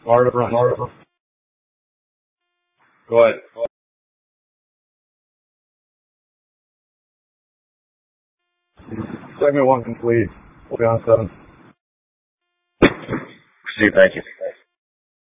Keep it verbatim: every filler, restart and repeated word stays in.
Hard front. Go ahead. Segment one complete. We'll be on seven. Steve, thank you.